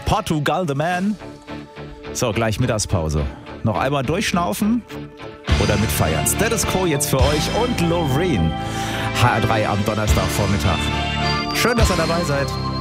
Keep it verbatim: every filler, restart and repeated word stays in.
Portugal the Man. So, gleich Mittagspause. Noch einmal durchschnaufen oder mitfeiern. Status Quo jetzt für euch und Loreen. H R drei am Donnerstagvormittag. Schön, dass ihr dabei seid.